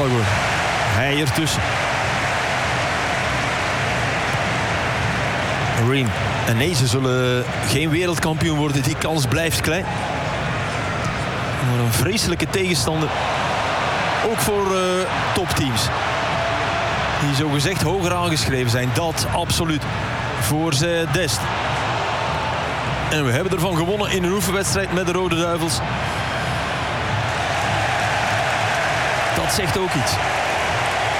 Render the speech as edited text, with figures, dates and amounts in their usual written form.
Gallagher. Hij ertussen. Marine. En nee, ze zullen geen wereldkampioen worden. Die kans blijft klein. Maar een vreselijke tegenstander. Ook voor topteams. Die zogezegd hoger aangeschreven zijn. Dat absoluut. Voor Dest. En we hebben ervan gewonnen in een oefenwedstrijd met de Rode Duivels. Dat zegt ook iets.